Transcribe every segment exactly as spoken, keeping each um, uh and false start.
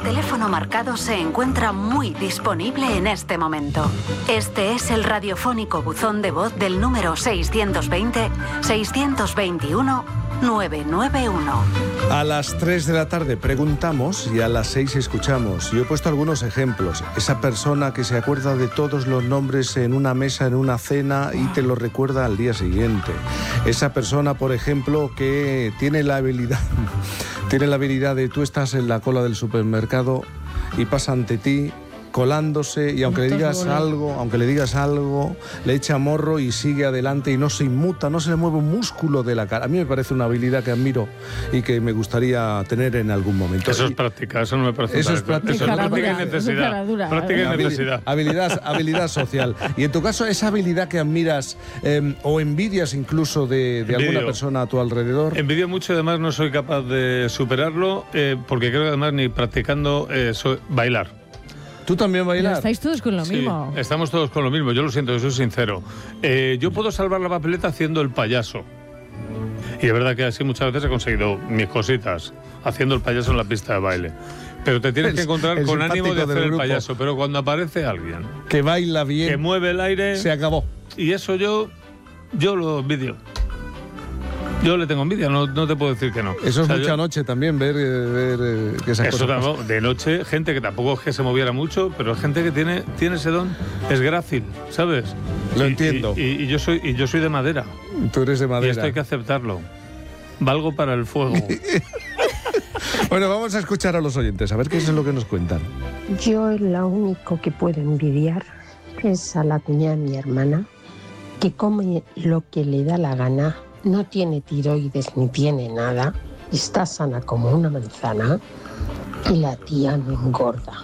teléfono marcado se encuentra muy disponible en este momento. Este es el radiofónico buzón de voz del número seiscientos veinte, seiscientos veintiuno, novecientos noventa y uno. A las tres de la tarde preguntamos y a las seis escuchamos. Yo he puesto algunos ejemplos. Esa persona que se acuerda de todos los nombres en una mesa, en una cena y te lo recuerda al día siguiente. Esa persona, por ejemplo, que tiene la habilidad, tiene la habilidad de tú estás en la cola del supermercado y pasa ante ti colándose y aunque le digas algo, aunque le digas algo, le echa morro y sigue adelante y no se inmuta, no se le mueve un músculo de la cara. A mí me parece una habilidad que admiro y que me gustaría tener en algún momento. Eso es práctica, eso no me parece. Eso es práctica, eso es práctica y necesidad. Práctica y necesidad. Habilidad, habilidad social. Y en tu caso, esa habilidad que admiras eh, o envidias incluso de, de alguna persona a tu alrededor. Envidio mucho, además no soy capaz de superarlo, eh, porque creo que además ni practicando eh, soy, bailar. ¿Tú también bailas? Estáis todos con lo sí, mismo. Estamos todos con lo mismo, yo lo siento, yo soy sincero. Eh, yo puedo salvar la papeleta haciendo el payaso. Y es verdad que así muchas veces he conseguido mis cositas haciendo el payaso en la pista de baile. Pero te tienes el, que encontrar con ánimo de hacer el payaso. Pero cuando aparece alguien que baila bien, que mueve el aire, se acabó. Y eso yo, yo lo envidio. Yo le tengo envidia, no, no te puedo decir que no. Eso es o sea, mucha yo, noche también, ver, ver que esas eso cosas tampoco, de noche, gente que tampoco es que se moviera mucho, pero gente que tiene, tiene ese don, es grácil, ¿sabes? Lo y, entiendo. Y, y, y, yo soy, y yo soy de madera. Tú eres de madera. Y esto hay que aceptarlo. Valgo para el fuego. Bueno, vamos a escuchar a los oyentes, a ver qué es lo que nos cuentan. Yo lo único que puedo envidiar es a la cuñada de mi hermana, que come lo que le da la gana. No tiene tiroides ni tiene nada, está sana como una manzana y la tía no engorda.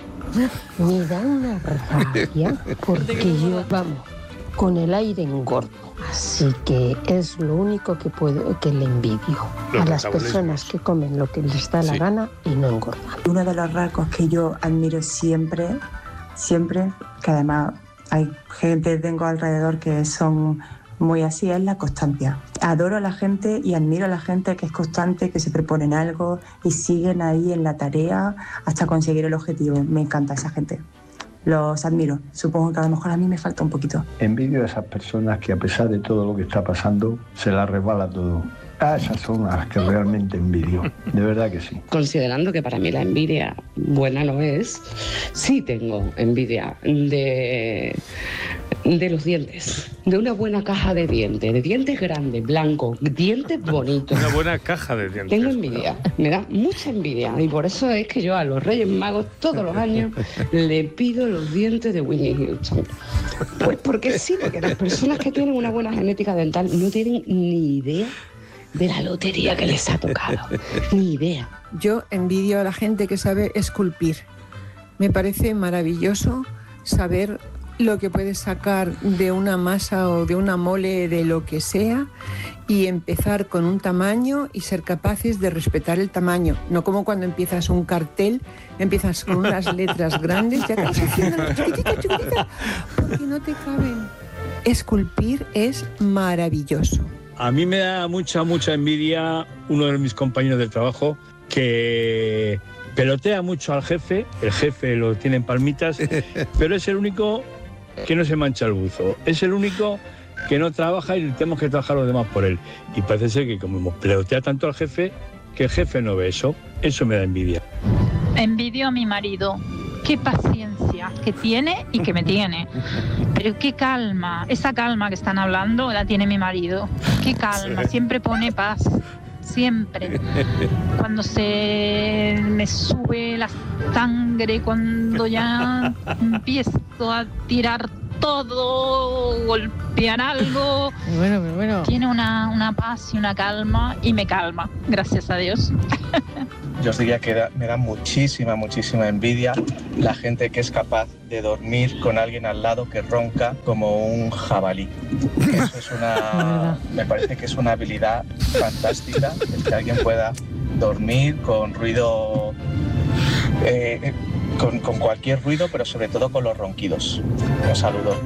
Me da una rabia porque yo, vamos, con el aire engordo. Así que es lo único que puedo que le envidio a las personas que comen lo que les da la sí. gana y no engordan. Uno de los rasgos que yo admiro siempre, siempre, que además hay gente que tengo alrededor que son muy así, es la constancia. Adoro a la gente y admiro a la gente que es constante, que se proponen algo y siguen ahí en la tarea hasta conseguir el objetivo. Me encanta esa gente. Los admiro. Supongo que a lo mejor a mí me falta un poquito. Envidio a esas personas que a pesar de todo lo que está pasando, se las resbala todo. Ah, esas son las que realmente envidio, de verdad que sí. Considerando que para mí la envidia buena no es, sí tengo envidia de, de los dientes, de una buena caja de dientes, de dientes grandes, blancos, dientes bonitos. Una buena caja de dientes. Tengo envidia, me da mucha envidia y por eso es que yo a los Reyes Magos todos los años le pido los dientes de Whitney Houston. Pues porque sí, porque las personas que tienen una buena genética dental no tienen ni idea de la lotería que les ha tocado. Ni idea. Yo envidio a la gente que sabe esculpir. Me parece maravilloso saber lo que puedes sacar de una masa o de una mole, de lo que sea, y empezar con un tamaño y ser capaces de respetar el tamaño. No como cuando empiezas un cartel, empiezas con unas letras grandes, ya casi chiquititas, chiquititas, porque no te caben. Esculpir es maravilloso. A mí me da mucha, mucha envidia uno de mis compañeros de trabajo que pelotea mucho al jefe, el jefe lo tiene en palmitas, pero es el único que no se mancha el buzo, es el único que no trabaja y tenemos que trabajar los demás por él. Y parece ser que como pelotea tanto al jefe, que el jefe no ve eso, eso me da envidia. Envidio a mi marido. Qué paciencia que tiene y que me tiene. Pero qué calma, esa calma que están hablando la tiene mi marido. Qué calma, siempre pone paz, siempre. Cuando se me sube la sangre, cuando ya empiezo a tirar todo, golpear algo, bueno, bueno. tiene una, una paz y una calma y me calma, gracias a Dios. Yo os diría que da, me da muchísima, muchísima envidia la gente que es capaz de dormir con alguien al lado que ronca como un jabalí. Eso es una, me parece que es una habilidad fantástica, el que alguien pueda dormir con ruido, eh, con, con cualquier ruido, pero sobre todo con los ronquidos. Un saludo.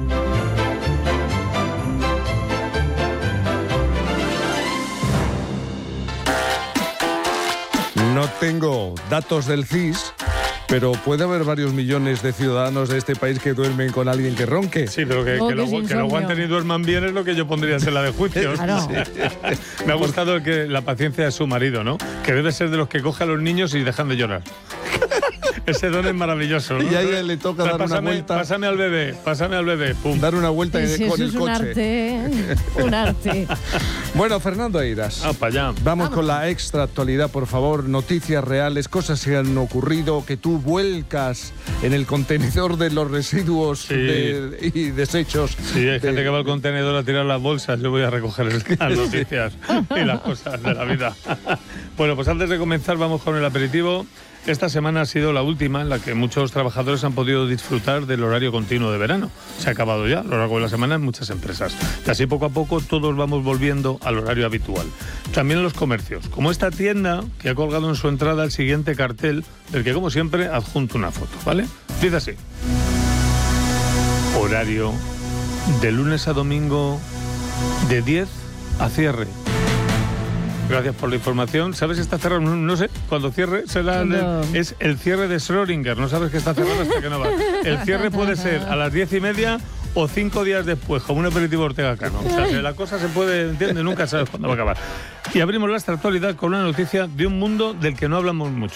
No tengo datos del C I S, Pero puede haber varios millones de ciudadanos de este país que duermen con alguien que ronque. Sí, pero que, Oh, que, que lo, es que lo insomnio. aguanten y duerman bien es lo que yo pondría en tela de juicio. Claro. Me ha gustado el que la paciencia de su marido, ¿no? Que debe ser de los que coge a los niños y dejan de llorar. Ese don es maravilloso, ¿no? Y a ella le toca O sea, dar una pásame, vuelta. Pásame al bebé, pásame al bebé. Pum. Dar una vuelta Sí, sí, con eso el es un coche. arte, un arte. Bueno, Fernando Eiras. Ah, para allá. Vamos con la extra actualidad, por favor. Noticias reales, cosas que han ocurrido, que tú vuelcas en el contenedor de los residuos Sí. de- y desechos. Sí, hay de- gente que va al contenedor a tirar las bolsas. Yo voy a recoger las noticias y las cosas de la vida. Bueno, pues antes de comenzar vamos con el aperitivo. Esta semana ha sido la última en la que muchos trabajadores han podido disfrutar del horario continuo de verano. Se ha acabado ya a lo largo de la semana en muchas empresas. Y así poco a poco todos vamos volviendo al horario habitual. También en los comercios, como esta tienda que ha colgado en su entrada el siguiente cartel, del que como siempre adjunto una foto, ¿vale? Dice así. Horario de lunes a domingo de diez a cierre. Gracias por la información. ¿Sabes si está cerrado? No, no sé. Cuando cierre será No. el- es el cierre de Schrödinger. No sabes que está cerrado hasta que no va. El cierre puede ser a las diez y media o cinco días después, como un aperitivo Ortega Cano. O sea, que la cosa se puede, ¿entiendes? Nunca sabes cuándo va a acabar. Y abrimos la actualidad con una noticia de un mundo del que no hablamos mucho.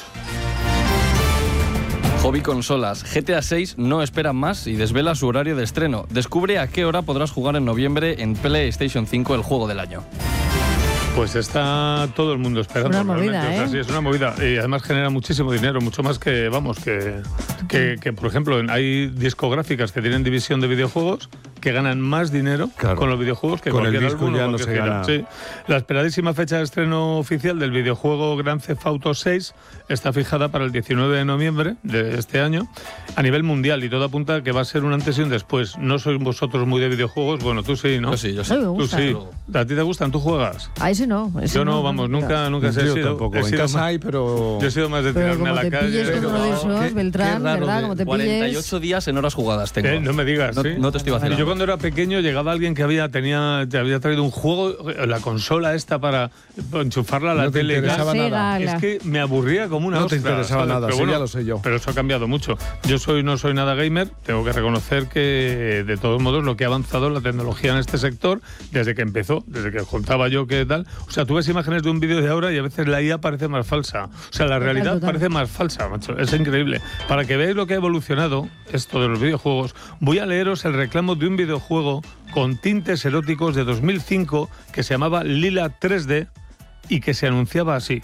Hobby Consolas. G T A seis no espera más y desvela su horario de estreno. Descubre a qué hora podrás jugar en noviembre en PlayStation cinco el juego del año. Pues está todo el mundo esperando. Una movida, realmente. O sea, ¿eh? sí, es una movida. Y además genera muchísimo dinero, mucho más que, vamos, que, que, que, por ejemplo, hay discográficas que tienen división de videojuegos que ganan más dinero Claro. con los videojuegos que Con el cualquier disco álbum o ya no cualquier se gira. gana. Sí. La esperadísima fecha de estreno oficial del videojuego Grand Theft Auto seis está fijada para el diecinueve de noviembre de este año a nivel mundial y todo apunta a que va a ser un antes y un después. No sois vosotros muy de videojuegos, bueno, tú sí, ¿no? Yo sí, yo sí. A mí me Tú gusta. sí. ¿A ti te gustan? ¿Tú juegas? A ese no. ese Yo no, vamos, nunca, nunca se he Yo sido. tampoco. he En sido casa más- hay, pero... Yo he sido más de Pero tirarme a como la te calle. pilles con uno de Qué- esos, qué Beltrán, raro ¿verdad? de Como te cuarenta y pilles... ocho días en horas jugadas tengo. Eh, no me digas, No, ¿sí? no te estoy Y vacilando. yo cuando era pequeño llegaba alguien que había tenía te había traído un juego, la consola esta para enchufarla a la No te tele. y tal. interesaba La nada. Sega, Es la- que me aburría como una No te ostra, interesaba ¿sabes? nada, Pero sí, bueno, ya lo sé yo. Pero eso ha cambiado mucho. Yo soy no soy nada gamer, tengo que reconocer que de todos modos lo que ha avanzado la tecnología en este sector desde que empezó, desde que contaba yo que tal. O sea, tú ves imágenes de un vídeo de ahora y a veces la I A parece más falsa. O sea, la realidad total. parece más falsa, macho. Es increíble. Para que veáis lo que ha evolucionado esto de los videojuegos, voy a leeros el reclamo de un videojuego con tintes eróticos de dos mil cinco que se llamaba Lila tres D y que se anunciaba así.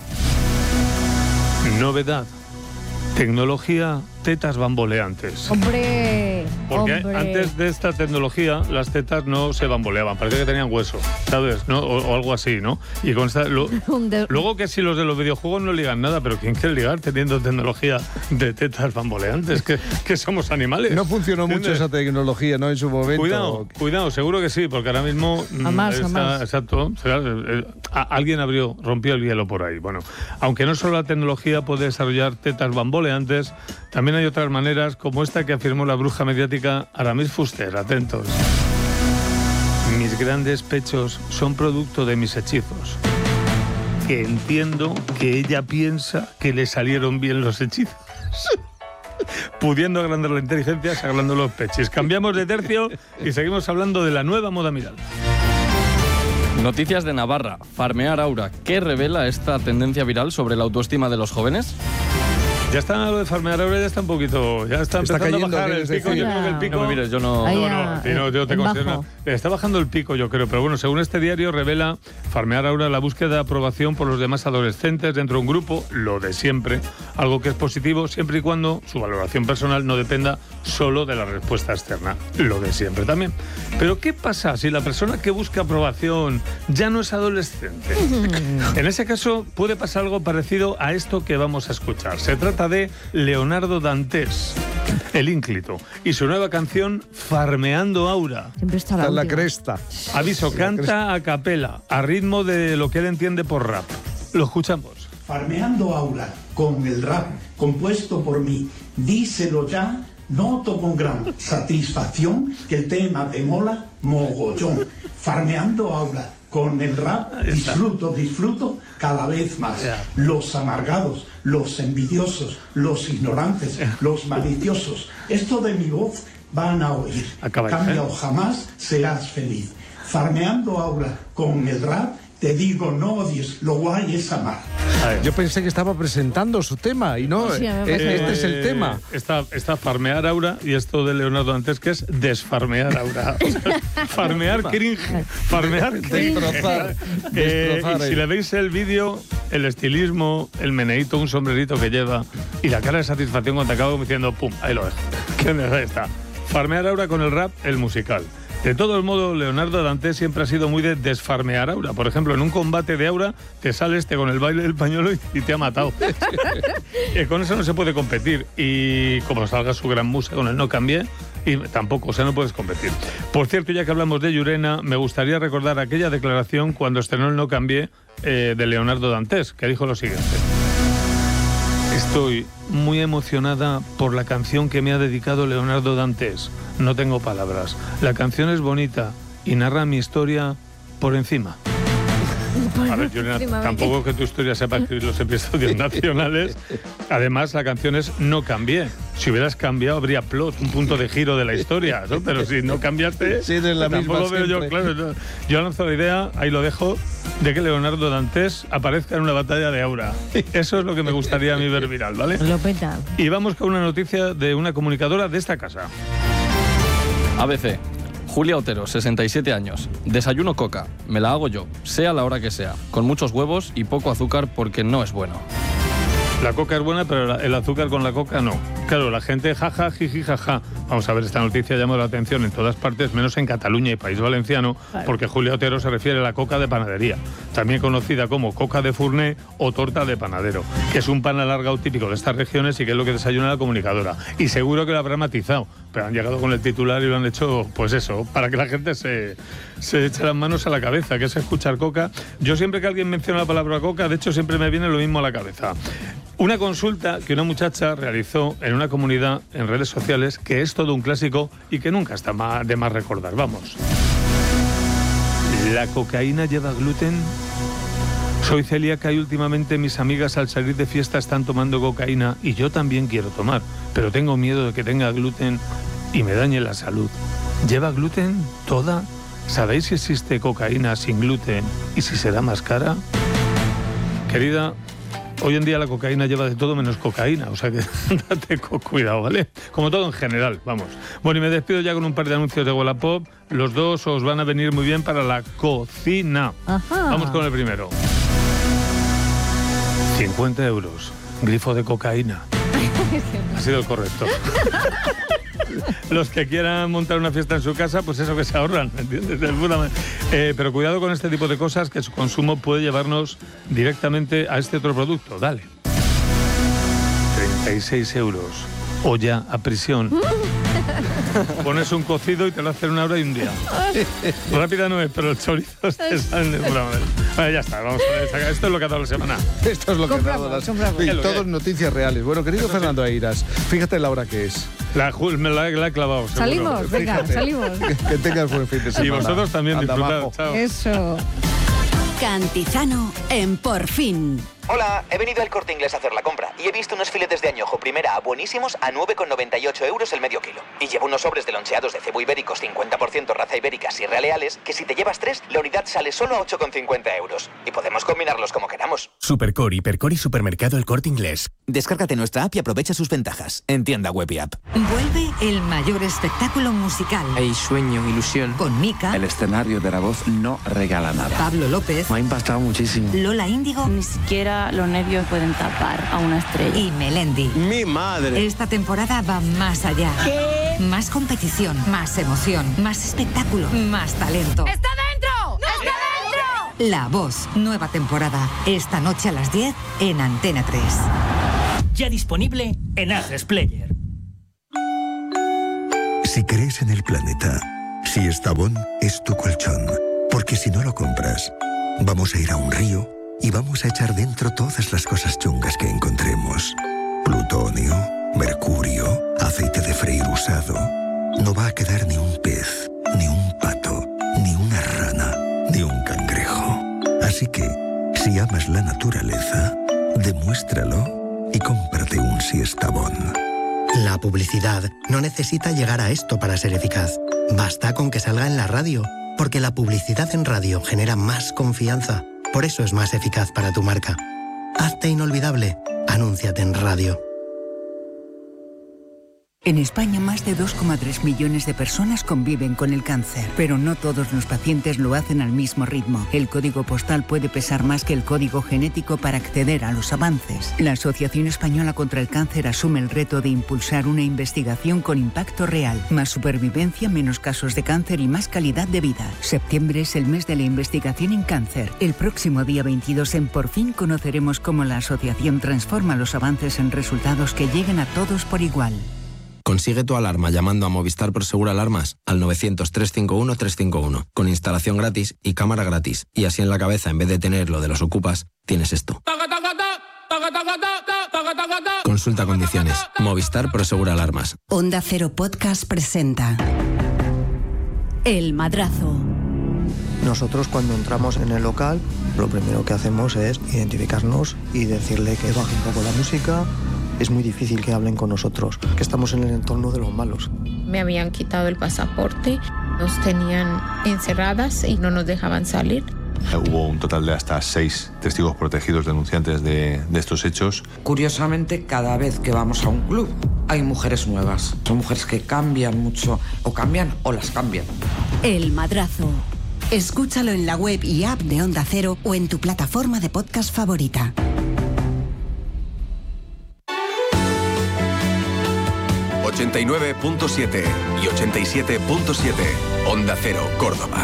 Novedad. Tecnología tetas bamboleantes. Hombre, Porque hombre. antes de esta tecnología las tetas no se bamboleaban, parecía que tenían hueso, ¿sabes? ¿No? O, o algo así, ¿no? Y con esta, lo- Un de- luego que si los de los videojuegos no ligan nada, pero ¿quién quiere ligar teniendo tecnología de tetas bamboleantes? Que, que somos animales. No funcionó mucho ¿Entiendes? esa tecnología, ¿no? En su momento. Cuidado, cuidado, seguro que sí, porque ahora mismo mm, Jamás, está- jamás. exacto, será, eh, a- alguien abrió, rompió el hielo por ahí. Bueno, aunque no solo la tecnología puede desarrollar tetas bamboleantes, también hay otras maneras como esta que afirmó la bruja mediática Aramis Fuster. Atentos. Mis grandes pechos son producto de mis hechizos. Que entiendo que ella piensa que le salieron bien los hechizos. Pudiendo agrandar la inteligencia, se agrandó los pechis. Cambiamos de tercio y seguimos hablando de la nueva moda miral. Noticias de Navarra. Farmear Aura. ¿Qué revela esta tendencia viral sobre la autoestima de los jóvenes? Ya está lo de farmear ahora, ya está un poquito, ya está Está empezando cayendo, a bajar el ¿quieres pico. decir? Yo creo que el pico. No me mires, yo no... Ahí No, a- no, Tino, yo te en considero. bajo. Está bajando el pico, yo creo, pero bueno, según este diario revela Farmear ahora la búsqueda de aprobación por los demás adolescentes dentro de un grupo, lo de siempre, algo que es positivo siempre y cuando su valoración personal no dependa solo de la respuesta externa, lo de siempre también. Pero ¿qué pasa si la persona que busca aprobación ya no es adolescente? En ese caso puede pasar algo parecido a esto que vamos a escuchar. Se trata de Leonardo Dantes, el ínclito, y su nueva canción Farmeando Aura. Siempre está la Está en la última. cresta. Aviso, canta a capela, a ritmo de lo que él entiende por rap. Lo escuchamos. Farmeando Aura con el rap compuesto por mí. Díselo ya, noto con gran satisfacción que el tema te mola mogollón. Farmeando Aura, con el rap disfruto, disfruto cada vez más. Los amargados, los envidiosos, los ignorantes, los maliciosos, esto de mi voz van a oír. Acaba ya, Cambia ¿eh? o jamás serás feliz. Farmeando ahora con el rap, te digo, no odies, lo guay es amar. Yo pensé que estaba presentando su tema y no, Sí, me eh, parece este es el tema. Está, está farmear Aura y esto de Leonardo antes que es desfarmear Aura. O sea, farmear cringe. Farmear cringe. Destrozar, Eh, destrozar y si ahí. le veis el vídeo, el estilismo, el meneíto, un sombrerito que lleva y la cara de satisfacción cuando acaba diciendo pum, ahí lo dejo. ¿Qué onda? Ahí está. Farmear Aura con el rap, el musical. De todos modos, Leonardo Dantes siempre ha sido muy de desfarmear Aura. Por ejemplo, en un combate de Aura te sale este con el baile del pañuelo y, y te ha matado. Eh, con eso no se puede competir. Y como salga su gran musa con el No Cambié, y tampoco, o sea, no puedes competir. Por cierto, ya que hablamos de Llurena, me gustaría recordar aquella declaración cuando estrenó el No Cambié eh, de Leonardo Dantes, que dijo lo siguiente. Estoy muy emocionada por la canción que me ha dedicado Leonardo Dantes. No tengo palabras. La canción es bonita y narra mi historia por encima. A ver, Llurena, tampoco que tu historia sepa escribir los episodios nacionales. Además, la canción es No Cambié. Si hubieras cambiado, habría plot, un punto de giro de la historia, ¿no? Pero si no cambiaste, Sí, de la tampoco misma veo yo, siempre. claro. Yo, yo lanzo la idea, ahí lo dejo, de que Leonardo Dantes aparezca en una batalla de Aura. Eso es lo que me gustaría a mí ver viral, ¿vale? Lo peta. Y vamos con una noticia de una comunicadora de esta casa. A B C. Julia Otero, sesenta y siete años. Desayuno coca. Me la hago yo, sea la hora que sea. Con muchos huevos y poco azúcar porque no es bueno. La coca es buena, pero el azúcar con la coca no. Claro, la gente jaja, jiji, jaja. Vamos a ver, esta noticia llama la atención en todas partes, menos en Cataluña y País Valenciano, porque Julia Otero se refiere a la coca de panadería, también conocida como coca de fourné o torta de panadero, que es un pan alargado típico de estas regiones y que es lo que desayuna la comunicadora. Y seguro que lo habrá matizado, pero han llegado con el titular y lo han hecho, pues eso, para que la gente se, se eche las manos a la cabeza, que es escuchar coca. Yo siempre que alguien menciona la palabra coca, de hecho siempre me viene lo mismo a la cabeza. Una consulta que una muchacha realizó en una comunidad en redes sociales que es todo un clásico y que nunca está de más recordar. Vamos. ¿La cocaína lleva gluten? Soy celíaca y últimamente mis amigas al salir de fiesta están tomando cocaína y yo también quiero tomar, pero tengo miedo de que tenga gluten y me dañe la salud. ¿Lleva gluten toda? ¿Sabéis si existe cocaína sin gluten y si será más cara? Querida, hoy en día la cocaína lleva de todo menos cocaína, o sea que date con cuidado, ¿vale? Como todo en general, vamos. Bueno, y me despido ya con un par de anuncios de Wallapop. Los dos os van a venir muy bien para la cocina. Ajá. Vamos con el primero. cincuenta euros, grifo de cocaína. Ha sido el correcto. Los que quieran montar una fiesta en su casa, pues eso que se ahorran, ¿entiendes? De puta madre. Eh, pero cuidado con este tipo de cosas, que su consumo puede llevarnos directamente a este otro producto. Dale. treinta y seis euros. O ya a prisión. Pones un cocido y te lo hacen una hora y un día. Rápida no es, pero el chorizo te salen de puta madre. Vale, ya está, vamos a ver. Esto es lo que ha dado la semana. Esto es lo que ha dado las... compramos. Y Es lo todos que- noticias reales. Bueno, querido Fernando Airas, fíjate la hora que es. La, Jul- me la, la he clavado, seguro. Salimos, venga, Fíjate. salimos. Que, que tengas buen fin de semana. Y vosotros también Anda, disfrutad. majo. Chao. Eso. Cantizano en Por Fin. Hola, he venido al Corte Inglés a hacer la compra y he visto unos filetes de añojo primera buenísimos a nueve con noventa y ocho euros el medio kilo. Y llevo unos sobres de loncheados de cebo ibéricos cincuenta por ciento raza ibérica Sierra Leales que si te llevas tres, la unidad sale solo a ocho con cincuenta euros. Y podemos combinarlos como queramos. Supercore, Hipercore y Supermercado El Corte Inglés. Descárgate nuestra app y aprovecha sus ventajas. En tienda web y app. Vuelve el mayor espectáculo musical. Hay sueño, ilusión. Con Mika. El escenario de la voz no regala nada. Pablo López. Me ha impactado muchísimo. Lola Índigo. Ni siquiera los nervios pueden tapar a una estrella. Y Melendi. ¡Mi madre! Esta temporada va más allá. ¿Qué? Más competición, más emoción, más espectáculo, más talento. ¡Está dentro! ¡Está dentro! La Voz, nueva temporada. Esta noche a las diez en Antena tres. Ya disponible en Atresplayer. Si crees en el planeta, si Estavón es tu colchón, porque si no lo compras, vamos a ir a un río y vamos a echar dentro todas las cosas chungas que encontremos. Plutonio, mercurio, aceite de freír usado. No va a quedar ni un pez, ni un pato, ni una rana, ni un cangrejo. La publicidad no necesita llegar a esto para ser eficaz. Basta con que salga en la radio, porque la publicidad en radio genera más confianza. Por eso es más eficaz para tu marca. Hazte inolvidable. Anúnciate en radio. En España, más de dos coma tres millones de personas conviven con el cáncer, pero no todos los pacientes lo hacen al mismo ritmo. El código postal puede pesar más que el código genético para acceder a los avances. La Asociación Española contra el Cáncer asume el reto de impulsar una investigación con impacto real. Más supervivencia, menos casos de cáncer y más calidad de vida. Septiembre es el mes de la investigación en cáncer. El próximo día veintidós en Por Fin conoceremos cómo la asociación transforma los avances en resultados que lleguen a todos por igual. Consigue tu alarma llamando a Movistar Prosegur Alarmas al novecientos, trescientos cincuenta y uno, trescientos cincuenta y uno, con instalación gratis y cámara gratis. Y así en la cabeza, en vez de tener lo de los ocupas, tienes esto. Consulta condiciones. Movistar Prosegur Alarmas. Onda Cero Podcast presenta El Madrazo. Nosotros cuando entramos en el local, lo primero que hacemos es identificarnos y decirle que baje un poco la música. Es muy difícil que hablen con nosotros, que estamos en el entorno de los malos. Me habían quitado el pasaporte, nos tenían encerradas y no nos dejaban salir. Hubo un total de hasta seis testigos protegidos denunciantes de, de estos hechos. Curiosamente, cada vez que vamos a un club hay mujeres nuevas. Son mujeres que cambian mucho, o cambian o las cambian. El Madrazo. Escúchalo en la web y app de Onda Cero o en tu plataforma de podcast favorita. ochenta y nueve punto siete y ochenta y siete punto siete. Onda Cero, Córdoba.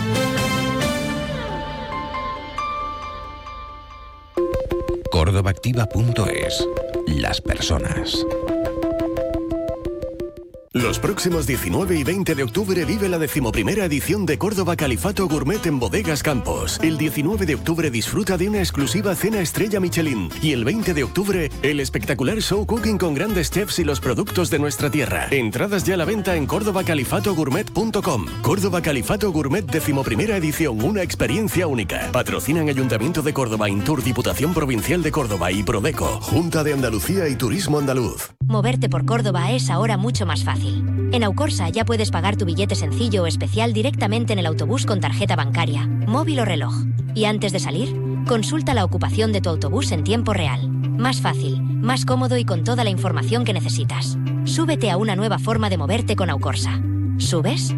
Córdobaactiva punto es. Las personas. Los próximos diecinueve y veinte de octubre vive la decimoprimera edición de Córdoba Califato Gourmet en Bodegas Campos. El diecinueve de octubre disfruta de una exclusiva cena estrella Michelin. Y el veinte de octubre, el espectacular show cooking con grandes chefs y los productos de nuestra tierra. Entradas ya a la venta en córdoba califato gourmet punto com. Córdoba Califato Gourmet decimoprimera edición, una experiencia única. Patrocinan Ayuntamiento de Córdoba, Intur, Diputación Provincial de Córdoba y Prodeco. Junta de Andalucía y Turismo Andaluz. Moverte por Córdoba es ahora mucho más fácil. En Aucorsa ya puedes pagar tu billete sencillo o especial directamente en el autobús con tarjeta bancaria, móvil o reloj. Y antes de salir, consulta la ocupación de tu autobús en tiempo real. Más fácil, más cómodo y con toda la información que necesitas. Súbete a una nueva forma de moverte con Aucorsa. ¿Subes?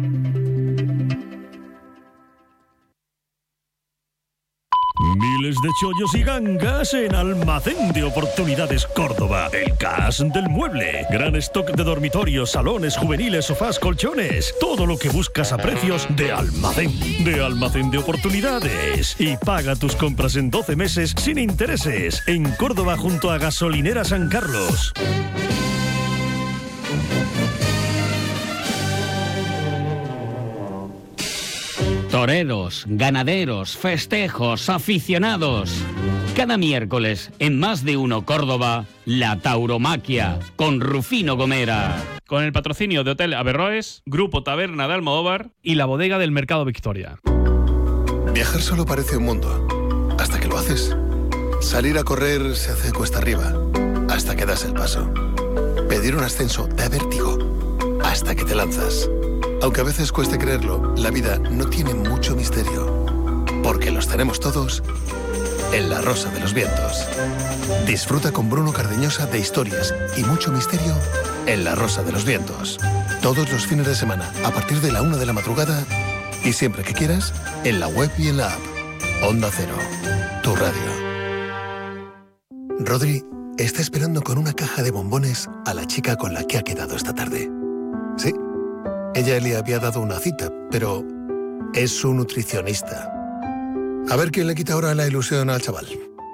Miles de chollos y gangas en Almacén de Oportunidades Córdoba. El cash del mueble. Gran stock de dormitorios, salones, juveniles, sofás, colchones. Todo lo que buscas a precios de almacén. De Almacén de Oportunidades. Y paga tus compras en doce meses sin intereses. En Córdoba junto a Gasolinera San Carlos. Toreros, ganaderos, festejos, aficionados. Cada miércoles, en Más de Uno Córdoba, la tauromaquia, con Rufino Gomera. Con el patrocinio de Hotel Averroes, Grupo Taberna de Almodóvar y la Bodega del Mercado Victoria. Viajar solo parece un mundo, hasta que lo haces. Salir a correr se hace cuesta arriba, hasta que das el paso. Pedir un ascenso da vértigo, hasta que te lanzas. Aunque a veces cueste creerlo, la vida no tiene mucho misterio, porque los tenemos todos en La Rosa de los Vientos. Disfruta con Bruno Cardeñosa de historias y mucho misterio en La Rosa de los Vientos. Todos los fines de semana, a partir de la una de la madrugada, y siempre que quieras, en la web y en la app. Onda Cero, tu radio. Rodri está esperando con una caja de bombones a la chica con la que ha quedado esta tarde. ¿Sí? Ella le había dado una cita, pero es su nutricionista. A ver quién le quita ahora la ilusión al chaval.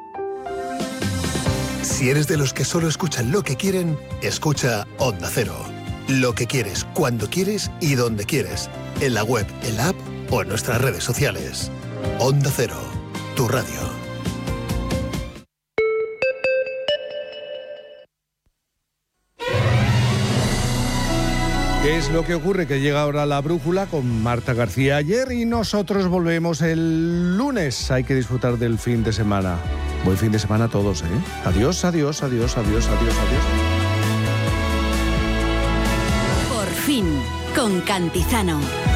Si eres de los que solo escuchan lo que quieren, escucha Onda Cero. Lo que quieres, cuando quieres y donde quieres. En la web, en la app o en nuestras redes sociales. Onda Cero, tu radio. ¿Qué es lo que ocurre? Que llega ahora la brújula con Marta García ayer y nosotros volvemos el lunes. Hay que disfrutar del fin de semana. Buen fin de semana a todos, ¿eh? Adiós, adiós, adiós, adiós, adiós, adiós. fin, con Cantizano.